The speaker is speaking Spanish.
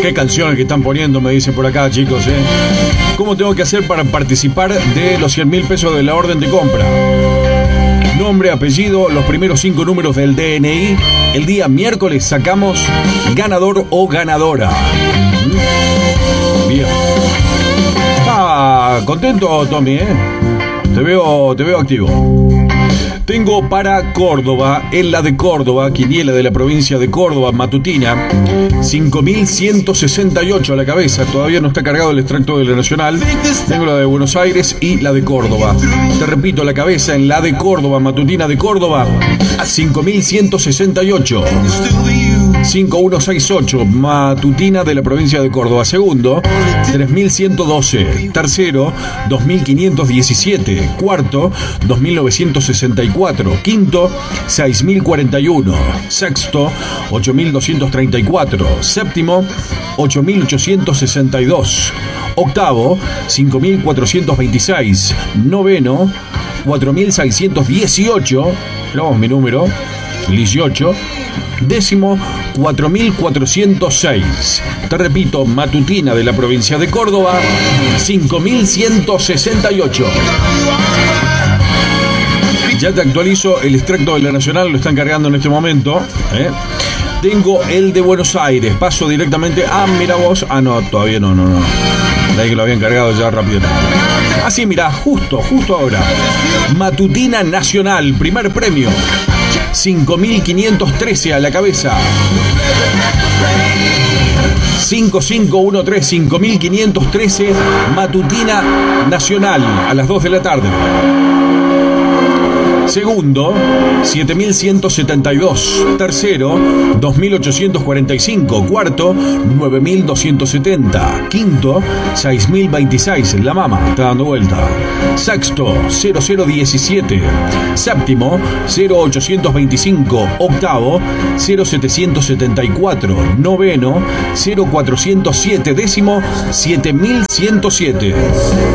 Qué canciones que están poniendo, me dicen por acá, chicos, ¿Cómo tengo que hacer para participar de los 100.000 pesos de la orden de compra? Nombre, apellido, los primeros 5 números del DNI. El día miércoles sacamos ganador o ganadora. Bien. Contento, Tommy, Te veo activo. Tengo para Córdoba, en la de Córdoba, quiniela de la provincia de Córdoba, matutina, 5.168 a la cabeza. Todavía no está cargado el extracto de la Nacional. Tengo la de Buenos Aires y la de Córdoba. Te repito, la cabeza en la de Córdoba, matutina de Córdoba, a 5.168. 5168, matutina de la provincia de Córdoba. Segundo, 3112. Tercero, 2517. Cuarto, 2964. Quinto, 6041. Sexto, 8234. Séptimo, 8862. Octavo, 5426. Noveno, 4618. Vamos, mi número, 18. Décimo, 4.406. Te repito, matutina de la provincia de Córdoba, 5.168. Ya te actualizo el extracto de la Nacional, lo están cargando en este momento. Tengo el de Buenos Aires, paso directamente. Mira vos. No, todavía no. De ahí que lo habían cargado ya rápido. Sí, mira, justo ahora. Matutina Nacional, primer premio. 5.513 a la cabeza. 5513, 5.513, matutina nacional a las 2 de la tarde. Segundo, 7.172. Tercero, 2.845. Cuarto, 9.270. Quinto, 6.026. La mama está dando vuelta. Sexto, 0017. Séptimo, 0825. Octavo, 0774. Noveno, 0407. Décimo, 7107.